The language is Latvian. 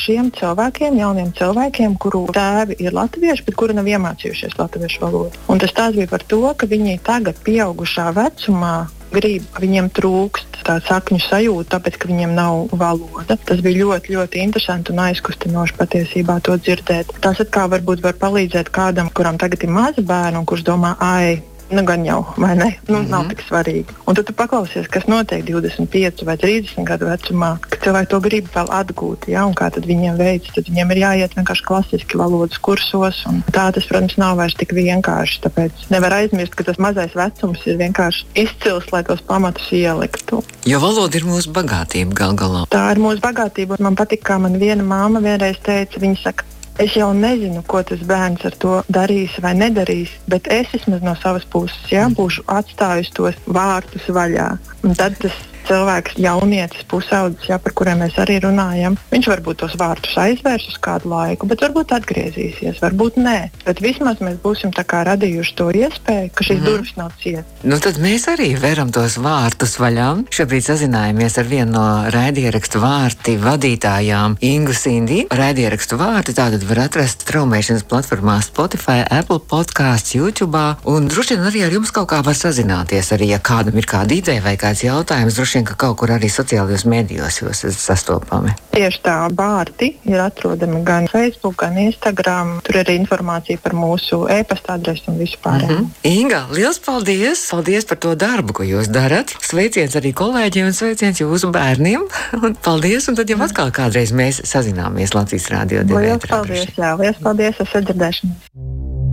šiem cilvēkiem, jauniem cilvēkiem, kuru tēvi ir latvieši, bet kuri nav iemācījušies latviešu valodu. Un tas tās bija par to, ka viņi tagad pieaugušā vecumā grib, viņiem trūkst tā sakņu sajūta, tāpēc, ka viņiem nav valoda. Tas bija ļoti, ļoti interesanti un aizkustinoši patiesībā to dzirdēt. Tas atkal varbūt var palīdzēt kādam, kuram tagad ir mazi bērni un kurš domā, nu gan jau, vai ne? Nav tik svarīgi. Un tad tu paklausies, kas notiek 25 vai 30 gadu vecumā, ka cilvēki to grib vēl atgūt, ja? Un kā tad viņiem veids, tad viņiem ir jāiet vienkārši klasiski valodas kursos, un tā tas, protams, nav vairs tik vienkārši, tāpēc nevar aizmirst, ka tas mazais vecums ir vienkārši izcils, lai tos pamatus ieliktu. Jo valoda ir mūsu bagātība gal galā. Tā ir mūsu bagātība, un man patīk, kā man viena māma vienreiz teica, viņa saka, es jau nezinu, ko tas bērns ar to darīs vai nedarīs, bet es vismaz no savas puses būšu atstājusi tos vārtus vaļā. Un tad tas cilvēks, jaunietis, pusaudzis, par kuriem mēs arī runājam, viņš varbūt tos vārtus aizvērs uz kādu laiku, bet varbūt atgriezīsies, varbūt nē. Bet vismaz mēs būsim tā kā radījuši to iespēju, ka šīs durvis nav cietas. Nu tad mēs arī veram tos vārtus vaļā. Šobrīd sazinājāmies ar vienu no raidierakstu vārti vadītājām, Ingu Sindi. Raidierakstu vārti tātad var atrast traumēšanas platformā Spotify, Apple Podcasts, YouTube, un droši vien arī ar jums kaut kā var sazināties, arī ja kādam ir kāda ideja vai kāds jautājums, droši vien, ka kaut kur arī sociālajos medijos jūs esat sastopami. Tieši tā, vārti ir atrodami gan Facebook, gan Instagram. Tur ir arī informācija par mūsu e-pasta adresi un visu pārējo. Inga, liels paldies! Paldies par to darbu, ko jūs darat. Sveiciens arī kolēģiem un sveiciens jūsu bērniem. Un paldies, un tad jau atkal kādreiz mēs sazināmies Latvijas Rādio 2. Liels paldies, liels paldies, es sadzirdēšanos.